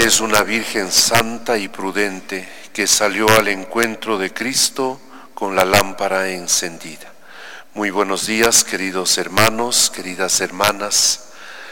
es una Virgen santa y prudente que salió al encuentro de Cristo con la lámpara encendida. Muy buenos días, queridos hermanos, queridas hermanas.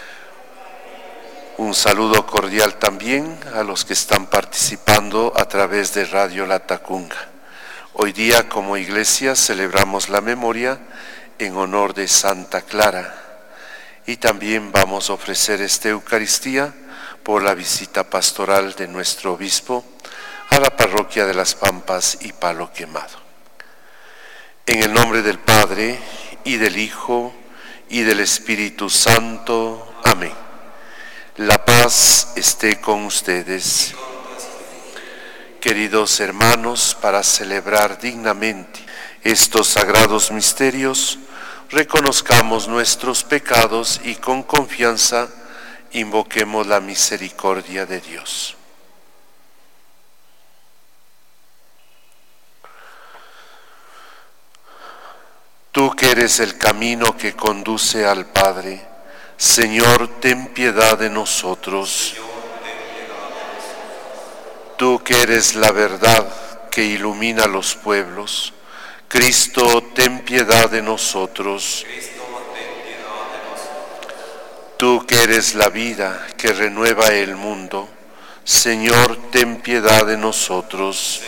Un saludo cordial también a los que están participando a través de Radio Latacunga. Hoy día, como iglesia, celebramos la memoria en honor de Santa Clara y también vamos a ofrecer esta Eucaristía por la visita pastoral de nuestro obispo a la parroquia de Las Pampas y Palo Quemado. En el nombre del Padre, y del Hijo, y del Espíritu Santo. Amén. La paz esté con ustedes. Queridos hermanos, para celebrar dignamente estos sagrados misterios, reconozcamos nuestros pecados y con confianza invoquemos la misericordia de Dios. Tú que eres el camino que conduce al Padre, Señor, ten piedad de nosotros. Tú que eres la verdad que ilumina los pueblos, Cristo, ten piedad de nosotros. Tú que eres la vida que renueva el mundo, Señor, ten piedad de nosotros.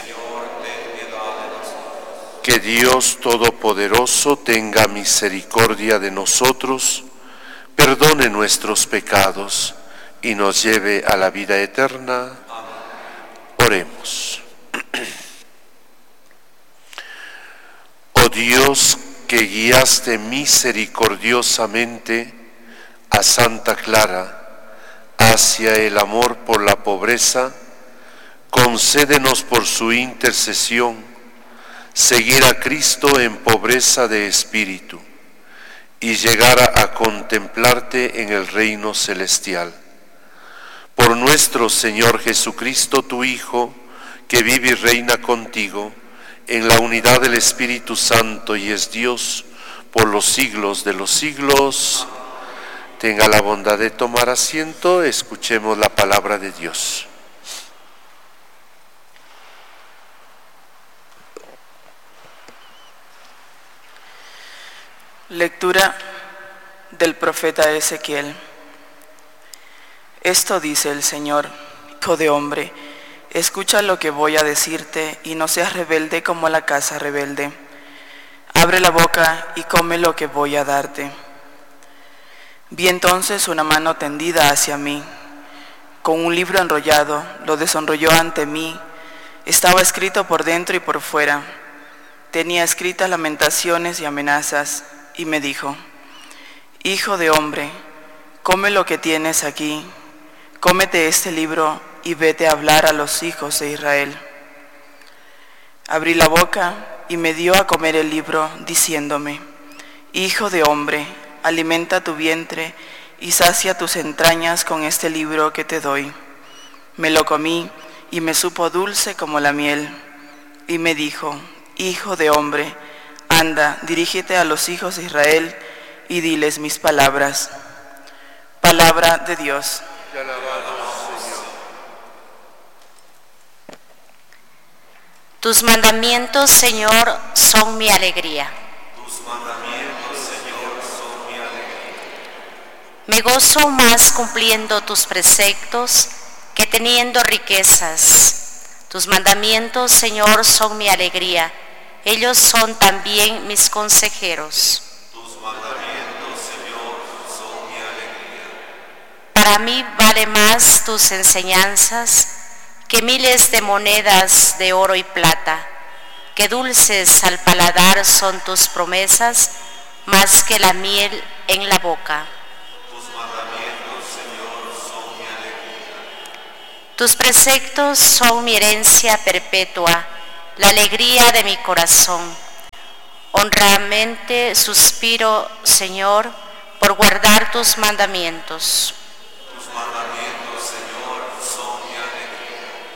Que Dios Todopoderoso tenga misericordia de nosotros, perdone nuestros pecados y nos lleve a la vida eterna. Oremos. Oh Dios, que guiaste misericordiosamente a Santa Clara hacia el amor por la pobreza, concédenos por su intercesión seguir a Cristo en pobreza de espíritu y llegar a contemplarte en el reino celestial. Por nuestro Señor Jesucristo, tu Hijo, que vive y reina contigo en la unidad del Espíritu Santo y es Dios por los siglos de los siglos. Tenga la bondad de tomar asiento, escuchemos la palabra de Dios. Lectura del profeta Ezequiel. Esto dice el Señor: Hijo de hombre, escucha lo que voy a decirte y no seas rebelde como la casa rebelde. Abre la boca y come lo que voy a darte. Vi entonces una mano tendida hacia mí, con un libro enrollado, lo desenrolló ante mí. Estaba escrito por dentro y por fuera. Tenía escritas lamentaciones y amenazas, y me dijo: Hijo de hombre, come lo que tienes aquí, cómete este libro y vete a hablar a los hijos de Israel. Abrí la boca y me dio a comer el libro, diciéndome: Hijo de hombre, alimenta tu vientre y sacia tus entrañas con este libro que te doy. Me lo comí y me supo dulce como la miel. Y me dijo: Hijo de hombre, anda, dirígete a los hijos de Israel y diles mis palabras. Palabra de Dios. Te alabamos, Señor. Tus mandamientos, Señor, son mi alegría. Tus mandamientos, Señor, son mi alegría. Me gozo más cumpliendo tus preceptos que teniendo riquezas. Tus mandamientos, Señor, son mi alegría. Ellos son también mis consejeros. Tus mandamientos, Señor, son mi alegría. Para mí vale más tus enseñanzas que miles de monedas de oro y plata. Que dulces al paladar son tus promesas, más que la miel en la boca. Tus mandamientos, Señor, son mi alegría. Tus preceptos son mi herencia perpetua, la alegría de mi corazón. Honradamente suspiro, Señor, por guardar tus mandamientos.